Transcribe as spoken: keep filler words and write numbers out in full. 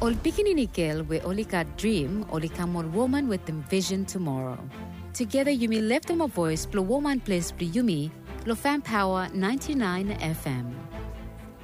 Ol Bikini Girl with Olika Dream, Olika More Woman with them Vision Tomorrow. Together Yumi left them a voice, Plo Woman Place Plo Yumi, Lo Fan Power ninety-nine F M.